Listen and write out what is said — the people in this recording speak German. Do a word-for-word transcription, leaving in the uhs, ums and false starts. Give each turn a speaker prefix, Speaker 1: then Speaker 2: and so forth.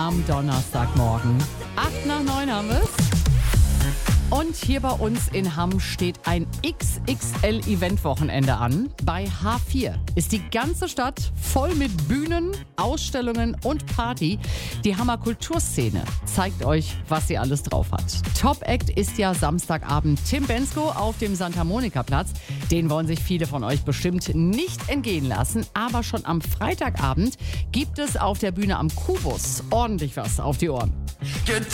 Speaker 1: am Donnerstagmorgen. Acht nach neun haben wir's. Und hier bei uns in Hamm steht ein X X L-Event-Wochenende an. Bei H vier ist die ganze Stadt voll mit Bühnen, Ausstellungen und Party. Die Hammer Kulturszene zeigt euch, was sie alles drauf hat. Top-Act ist ja Samstagabend Tim Bendzko auf dem Santa Monica Platz. Den wollen sich viele von euch bestimmt nicht entgehen lassen. Aber schon am Freitagabend gibt es auf der Bühne am Kubus ordentlich was auf die Ohren.